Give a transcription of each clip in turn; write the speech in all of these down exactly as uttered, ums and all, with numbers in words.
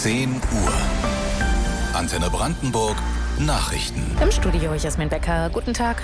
zehn Uhr. Antenne Brandenburg Nachrichten. Im Studio Jasmin Becker. Guten Tag.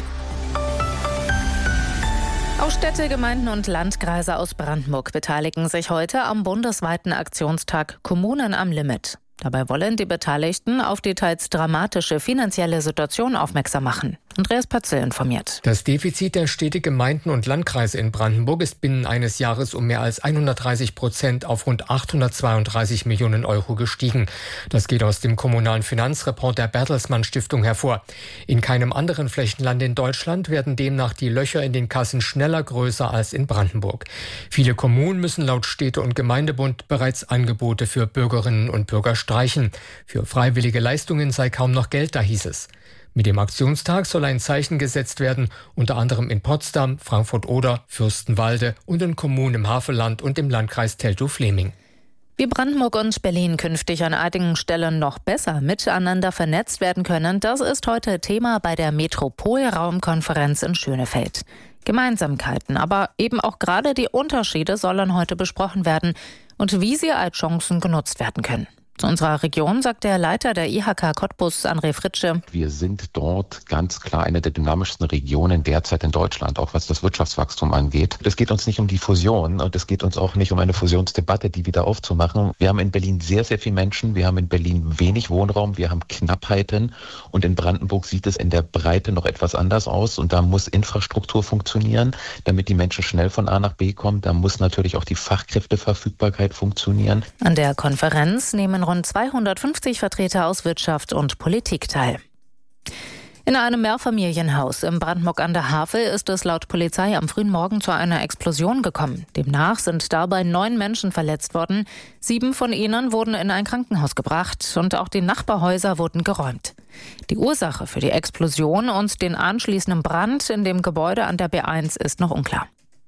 Auch Städte, Gemeinden und Landkreise aus Brandenburg beteiligen sich heute am bundesweiten Aktionstag Kommunen am Limit. Dabei wollen die Beteiligten auf die teils dramatische finanzielle Situation aufmerksam machen. Andreas Pötzl informiert. Das Defizit der Städte, Gemeinden und Landkreise in Brandenburg ist binnen eines Jahres um mehr als hundertdreißig Prozent auf rund achthundertzweiunddreißig Millionen Euro gestiegen. Das geht aus dem kommunalen Finanzreport der Bertelsmann Stiftung hervor. In keinem anderen Flächenland in Deutschland werden demnach die Löcher in den Kassen schneller größer als in Brandenburg. Viele Kommunen müssen laut Städte- und Gemeindebund bereits Angebote für Bürgerinnen und Bürger streichen. Für freiwillige Leistungen sei kaum noch Geld da, hieß es. Mit dem Aktionstag soll ein Zeichen gesetzt werden, unter anderem in Potsdam, Frankfurt-Oder, Fürstenwalde und in Kommunen im Havelland und im Landkreis Teltow-Fläming. Wie Brandenburg und Berlin künftig an einigen Stellen noch besser miteinander vernetzt werden können, das ist heute Thema bei der Metropolraumkonferenz in Schönefeld. Gemeinsamkeiten, aber eben auch gerade die Unterschiede sollen heute besprochen werden und wie sie als Chancen genutzt werden können. Zu unserer Region sagt der Leiter der I H K Cottbus, André Fritsche. Wir sind dort ganz klar eine der dynamischsten Regionen derzeit in Deutschland, auch was das Wirtschaftswachstum angeht. Es geht uns nicht um die Fusion und es geht uns auch nicht um eine Fusionsdebatte, die wieder aufzumachen. Wir haben in Berlin sehr, sehr viele Menschen. Wir haben in Berlin wenig Wohnraum. Wir haben Knappheiten. Und in Brandenburg sieht es in der Breite noch etwas anders aus. Und da muss Infrastruktur funktionieren, damit die Menschen schnell von A nach B kommen. Da muss natürlich auch die Fachkräfteverfügbarkeit funktionieren. An der Konferenz nehmen rund zweihundertfünfzig Vertreter aus Wirtschaft und Politik teil. In einem Mehrfamilienhaus im Brandenburg an der Havel ist es laut Polizei am frühen Morgen zu einer Explosion gekommen. Demnach sind dabei neun Menschen verletzt worden. Sieben von ihnen wurden in ein Krankenhaus gebracht und auch die Nachbarhäuser wurden geräumt. Die Ursache für die Explosion und den anschließenden Brand in dem Gebäude an der B eins ist noch unklar.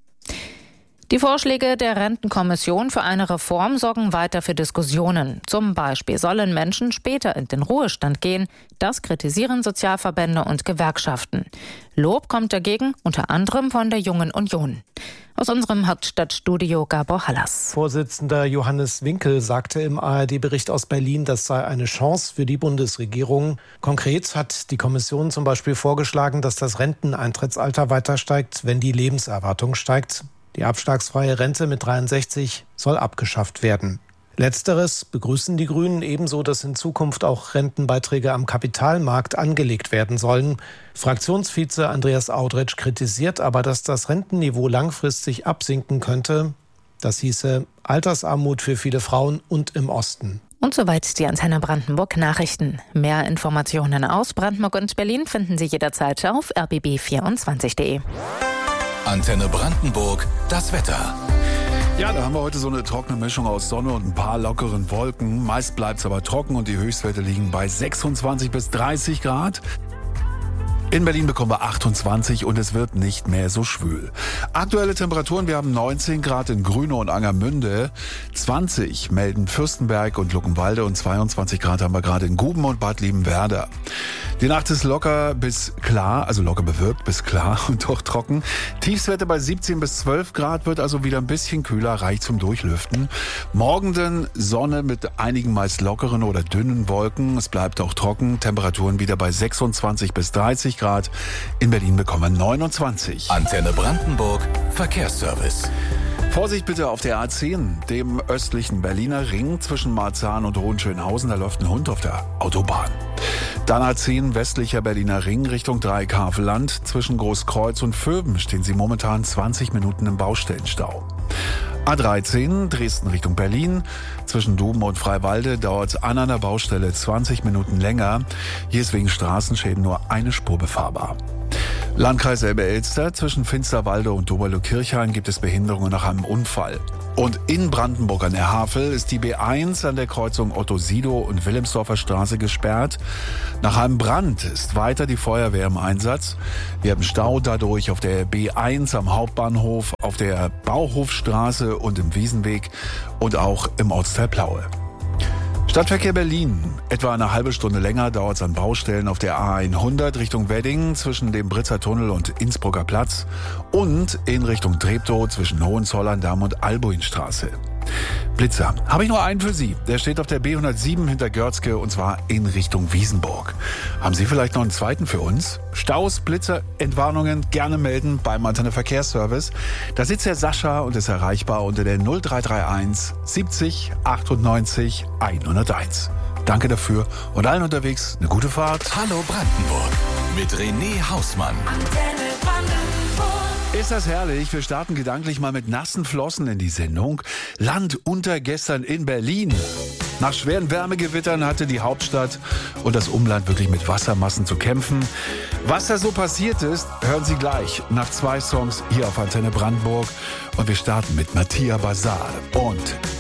Die Vorschläge der Rentenkommission für eine Reform sorgen weiter für Diskussionen. Zum Beispiel sollen Menschen später in den Ruhestand gehen. Das kritisieren Sozialverbände und Gewerkschaften. Lob kommt dagegen unter anderem von der Jungen Union. Aus unserem Hauptstadtstudio Gabor Hallas. Vorsitzender Johannes Winkel sagte im A R D-Bericht aus Berlin, das sei eine Chance für die Bundesregierung. Konkret hat die Kommission zum Beispiel vorgeschlagen, dass das Renteneintrittsalter weiter steigt, wenn die Lebenserwartung steigt. Die abschlagsfreie Rente mit dreiundsechzig soll abgeschafft werden. Letzteres begrüßen die Grünen, ebenso, dass in Zukunft auch Rentenbeiträge am Kapitalmarkt angelegt werden sollen. Fraktionsvize Andreas Audretsch kritisiert aber, dass das Rentenniveau langfristig absinken könnte. Das hieße Altersarmut für viele Frauen und im Osten. Und soweit die Antenne Brandenburg Nachrichten. Mehr Informationen aus Brandenburg und Berlin finden Sie jederzeit auf r b b vierundzwanzig punkt de. Antenne Brandenburg, das Wetter. Ja, da haben wir heute so eine trockene Mischung aus Sonne und ein paar lockeren Wolken. Meist bleibt es aber trocken und die Höchstwerte liegen bei sechsundzwanzig bis dreißig Grad. In Berlin bekommen wir achtundzwanzig und es wird nicht mehr so schwül. Aktuelle Temperaturen, wir haben neunzehn Grad in Grüne und Angermünde, zwanzig melden Fürstenberg und Luckenwalde und zweiundzwanzig Grad haben wir gerade in Guben und Bad Liebenwerda. Die Nacht ist locker bis klar, also locker bewölkt bis klar und doch trocken. Tiefstwerte bei siebzehn bis zwölf Grad, wird also wieder ein bisschen kühler, reicht zum Durchlüften. Morgen dann Sonne mit einigen meist lockeren oder dünnen Wolken. Es bleibt auch trocken, Temperaturen wieder bei sechsundzwanzig bis dreißig Grad. In Berlin bekommen wir neunundzwanzig. Antenne Brandenburg, Verkehrsservice. Vorsicht bitte auf der A zehn, dem östlichen Berliner Ring zwischen Marzahn und Hohenschönhausen. Da läuft ein Hund auf der Autobahn. Dann A zehn, westlicher Berliner Ring Richtung Dreieck-Havelland. Zwischen Großkreuz und Vöben stehen Sie momentan zwanzig Minuten im Baustellenstau. A dreizehn, Dresden Richtung Berlin. Zwischen Duben und Freiwalde dauert es an einer Baustelle zwanzig Minuten länger. Hier ist wegen Straßenschäden nur eine Spur befahrbar. Landkreis Elbe-Elster, zwischen Finsterwalde und Doberlo-Kirchhain gibt es Behinderungen nach einem Unfall. Und in Brandenburg an der Havel ist die B eins an der Kreuzung Otto-Sidow und Wilhelmsdorfer Straße gesperrt. Nach einem Brand ist weiter die Feuerwehr im Einsatz. Wir haben Stau dadurch auf der B eins am Hauptbahnhof, auf der Bauhofstraße und im Wiesenweg und auch im Ortsteil Plaue. Stadtverkehr Berlin. Etwa eine halbe Stunde länger dauert es an Baustellen auf der A hundert Richtung Wedding zwischen dem Britzer Tunnel und Innsbrucker Platz und in Richtung Treptow zwischen Hohenzollern-Damm und Albuinstraße. Blitzer. Habe ich nur einen für Sie. Der steht auf der B hundertsieben hinter Görzke und zwar in Richtung Wiesenburg. Haben Sie vielleicht noch einen zweiten für uns? Staus, Blitzer, Entwarnungen gerne melden beim Antenne Verkehrsservice. Da sitzt Herr Sascha und ist erreichbar unter der null drei drei eins siebzig achtundneunzig hunderteins. Danke dafür und allen unterwegs eine gute Fahrt. Hallo Brandenburg mit René Hausmann. Antenne Brandenburg. Ist das herrlich? Wir starten gedanklich mal mit nassen Flossen in die Sendung. Land unter gestern in Berlin. Nach schweren Wärmegewittern hatte die Hauptstadt und das Umland wirklich mit Wassermassen zu kämpfen. Was da so passiert ist, hören Sie gleich nach zwei Songs hier auf Antenne Brandenburg. Und wir starten mit Mattia Basar und